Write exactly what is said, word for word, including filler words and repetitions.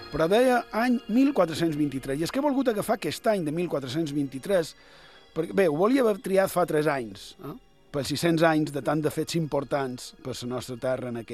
però deia any mil quatre-cents vint-i-tres. I és que he volgut agafar aquest any de mil quatre-cents vint-i-tres, perquè, bé, ho volia haver triat fa tres anys, eh? Per sis-cents anys de tant de fets importants per la nostra terra en aquell